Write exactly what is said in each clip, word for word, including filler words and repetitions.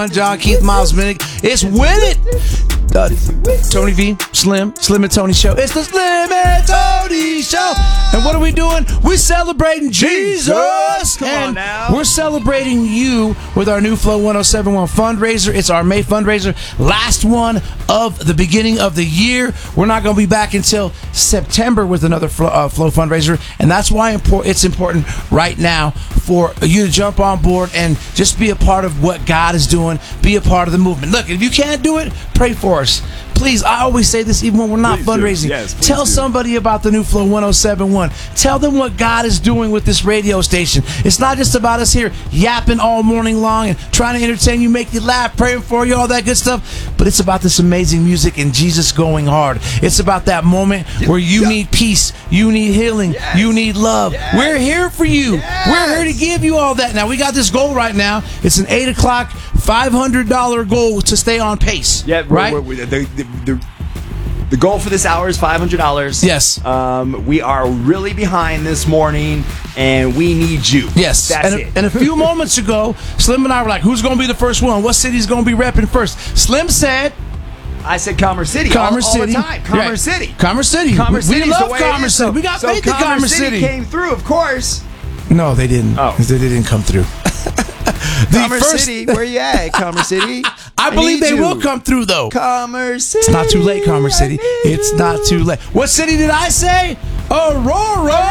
John, Keith, Miles, Minnick. It's Win It. Uh, Tony V, Slim, Slim and Tony Show. It's the Slim and Tony Show. And what are we doing? We're celebrating Jesus. Come and on now. We're celebrating you with our new Flow one oh seven one fundraiser. It's our May fundraiser. Last one of the beginning of the year. We're not going to be back until September with another Flow, uh, Flow fundraiser. And that's why impor- it's important right now for you to jump on board and just be a part of what God is doing. Be a part of the movement. Look, if you can't do it, pray for us. Please, I always say this even when we're not Please fundraising. do. Yes, please Tell do. somebody about the new Flow one oh seven one. Tell them what God is doing with this radio station. It's not just about us here yapping all morning long and trying to entertain you, make you laugh, praying for you, all that good stuff. But it's about this amazing music and Jesus going hard. It's about that moment where you need peace, you need healing, Yes. you need love. Yes. We're here for you. Yes. We're here to give you all that. Now, we got this goal right now. It's an eight o'clock, five hundred dollars goal to stay on pace. Yeah, we're- right? we're- we're- the, the, the, the goal for this hour is five hundred dollars. Yes. Um, we are really behind this morning, and we need you. Yes. That's and, it. A, and a few moments ago, Slim and I were like, who's going to be the first one? What city's going to be repping first? Slim said I said Commerce City. Commerce all, all City. the time. Commerce Yeah. City. Commerce City. Commerce we, City. we is the love way it is. Commerce City. We got so faith in Commerce City. came through, of course. No, they didn't. Oh. They didn't come through. The Commerce first- City, where you at, Commerce City? I believe need they you. will come through, though. Commerce City. It's not too late, Commerce City. I need It's you. not too late. What city did I say? Aurora!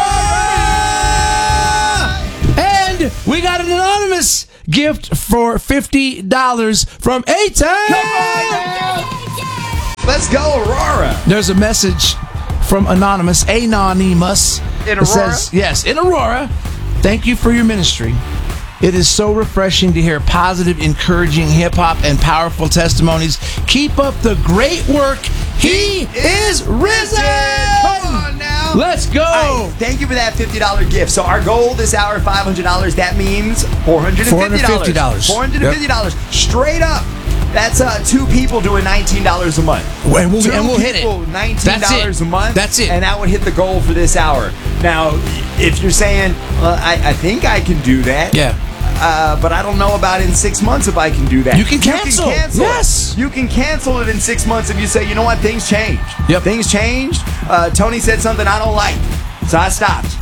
And we got an anonymous gift for fifty dollars from A-Town. Let's go, Aurora. There's a message from Anonymous, Anonymous. In It Aurora? says, yes, in Aurora. Thank you for your ministry. It is so refreshing to hear positive, encouraging hip-hop and powerful testimonies. Keep up the great work. He is risen. Come on now. Let's go. All right, thank you for that fifty dollars gift. So our goal this hour, five hundred dollars. That means four hundred fifty dollars. four hundred fifty dollars. four hundred fifty dollars. Yep. Straight up. That's uh, two people doing nineteen dollars a month. And we'll, two and we'll hit people, it. nineteen dollars That's it. a month. That's it. And that would hit the goal for this hour. Now, if you're saying, well, I, I think I can do that. Yeah. Uh, but I don't know about in six months if I can do that. You can cancel. You can cancel Yes. it. You can cancel it in six months if you say, you know what, things changed. Yep. Things changed. Uh, Tony said something I don't like, so I stopped.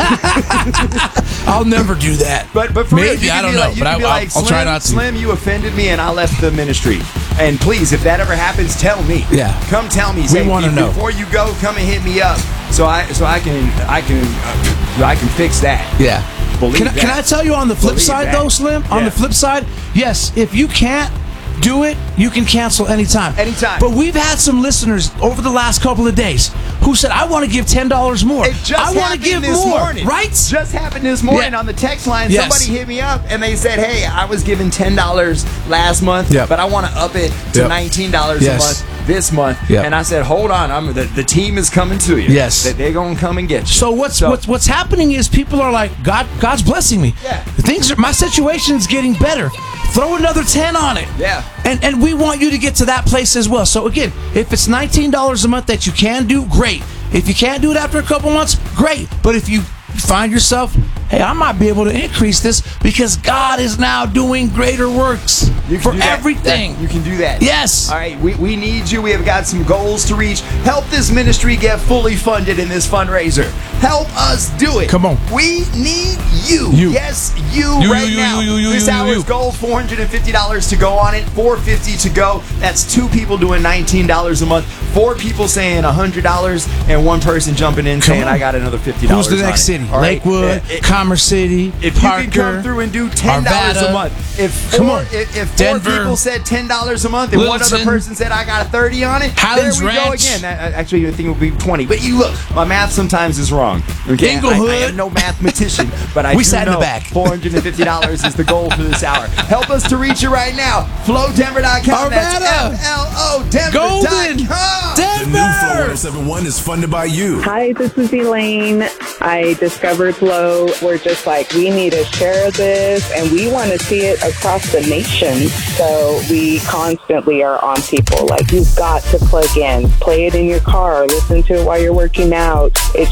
I'll never do that. But but for real, Maybe, you I can don't be know, like, you but can I- be I'll- like, I'll Slim, try not to. Slim, you offended me, and I left the ministry. And please, if that ever happens, tell me. Yeah. Come tell me. Say, wanna know. before you go. Come and hit me up, so I so I can I can uh, I can fix that. Yeah. Believe can, I- that. can I tell you on the flip Believe side, that. though, Slim? On Yeah. the flip side, yes, if you can't do it, you can cancel anytime. Anytime. But we've had some listeners over the last couple of days who said, I want to give ten dollars more. It just I want to happened give this more. morning. Right? Just happened this morning Yeah. on the text line. Yes. Somebody hit me up and they said, "Hey, I was given ten dollars last month, Yep. but I want to up it to Yep. nineteen dollars Yes. a month this month." Yep. And I said, "Hold on, I'm the, the team is coming to you. Yes. They- they're gonna come and get you." So what's what's what's happening is people are like, God, God's blessing me. Yeah. Things are, my situation's getting better. Throw another ten on it. Yeah. And and we want you to get to that place as well. So again, if it's nineteen dollars a month that you can do, great. If you can't do it after a couple months, great. But if you find yourself, hey, I might be able to increase this because God is now doing greater works You can for do that. everything. That- you can do that. Yes. All right, we, we need you. We have got some goals to reach. Help this ministry get fully funded in this fundraiser. Help us do it. Come on. We need you. You. Yes, you, You, right you, you, now. you, you, this you, you, hour's you. goal, four hundred fifty dollars to go on it, four hundred fifty dollars to go. That's two people doing nineteen dollars a month, four people saying one hundred dollars, and one person jumping in saying, on. I got another fifty dollars. Who's the next on city? it. All right? Lakewood, Uh, it- Commerce City, If Parker, you can come through and do ten dollars Arvada. a month, if four, Come on. if, if four Denver. people said ten dollars a month, and one Littleton. other person said I got a thirty on it, Highlands there we go Ranch. again. That, actually, I think it would be twenty. But you look, my math sometimes is wrong. Okay, I, Inglewood. I am no mathematician, but I We do sat in know the back. four hundred fifty dollars is the goal for this hour. Help us to reach it right now. flow denver dot com. That's Arvada. F L O Denver dot Golden. com. The new Flow Denver. one oh seven one is funded by you. Hi, this is Elaine. I discovered Flow. We're just like, we need to share this, and we want to see it across the nation. So we constantly are on people. Like, you've got to plug in. Play it in your car. Listen to it while you're working out. It's just been a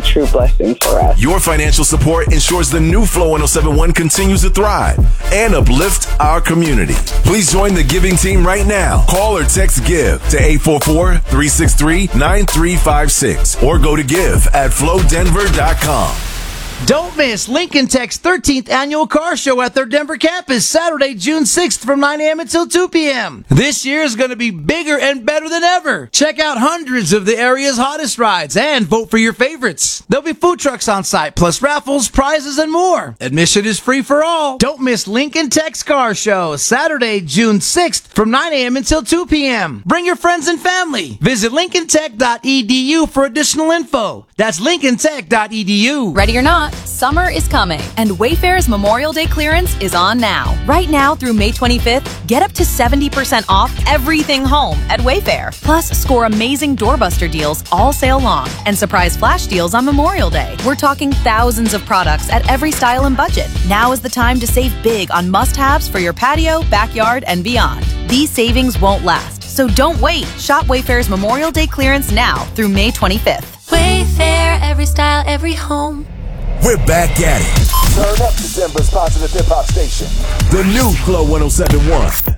a true blessing for us. Your financial support ensures the new Flow one oh seven point one continues to thrive and uplift our community. Please join the giving team right now. Call or text GIVE to eight four four, three six three, nine three five six or go to give at flow denver dot com. Don't miss Lincoln Tech's thirteenth annual car show at their Denver campus, Saturday, June sixth from nine a.m. until two p.m. This year is going to be bigger and better than ever. Check out hundreds of the area's hottest rides and vote for your favorites. There'll be food trucks on site, plus raffles, prizes, and more. Admission is free for all. Don't miss Lincoln Tech's car show, Saturday, June sixth from nine a.m. until two p.m. Bring your friends and family. Visit lincoln tech dot e d u for additional info. That's lincoln tech dot e d u. Ready or not, summer is coming, and Wayfair's Memorial Day clearance is on now. Right now through May twenty-fifth, get up to seventy percent off everything home at Wayfair. Plus, score amazing doorbuster deals all sale long and surprise flash deals on Memorial Day. We're talking thousands of products at every style and budget. Now is the time to save big on must-haves for your patio, backyard, and beyond. These savings won't last, so don't wait. Shop Wayfair's Memorial Day clearance now through May twenty-fifth. Wayfair, every style, every home. We're back at it. Turn up to Denver's positive hip hop station. The new Flow one oh seven point one.